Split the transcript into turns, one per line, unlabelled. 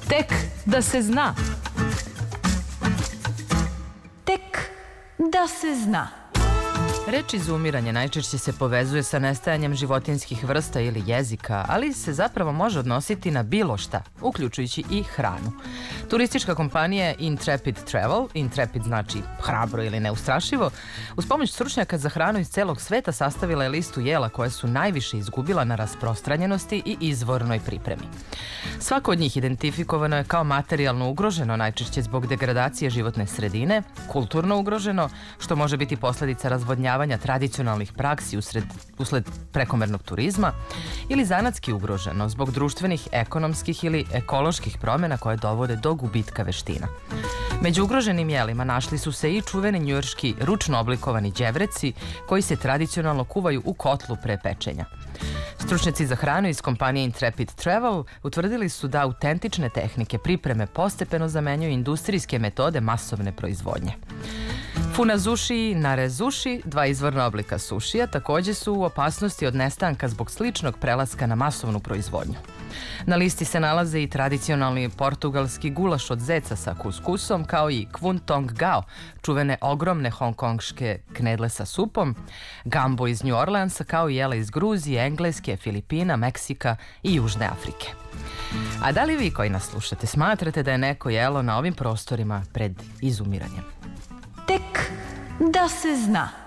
Tek da se zna. Tek da se zna. Reč izumiranje najčešće se povezuje sa nestajanjem životinjskih vrsta ili jezika, ali se zapravo može odnositi na bilo šta, uključujući i hranu. Turistička kompanija Intrepid Travel, Intrepid znači hrabro ili neustrašivo, uz pomoć stručnjaka za hranu iz celog sveta sastavila je listu jela koje su najviše izgubila na rasprostranjenosti i izvornoj pripremi. Svako od njih identifikovano je kao materijalno ugroženo, najčešće zbog degradacije životne sredine, kulturno ugroženo, što može biti posledica razvodnjavanja tradicionalnih praksi usled prekomernog turizma, ili zanatski ugroženo zbog društvenih, ekonomskih ili ekoloških promjena koje dovode do gubitka veština. Među ugroženim jelima našli su se i čuveni njujorški ručno oblikovani đevreci koji se tradicionalno kuvaju u kotlu pre pečenja. Stručnjaci za hranu iz kompanije Intrepid Travel utvrdili su da autentične tehnike pripreme postepeno zamenjuju industrijske metode masovne proizvodnje. Funazushi i narezushi, dva izvorna oblika sušija, također su u opasnosti od nestanka zbog sličnog prelaska na masovnu proizvodnju. Na listi se nalaze i tradicionalni portugalski gulaš od zeca sa kuskusom, kao i kvun tong gao, čuvene ogromne hongkonške knedle sa supom, gambo iz New Orleansa, kao i jela iz Gruzije, Engleske, Filipina, Meksika i Južne Afrike. A da li vi koji nas slušate smatrate da je neko jelo na ovim prostorima pred izumiranjem? Tek da se zna.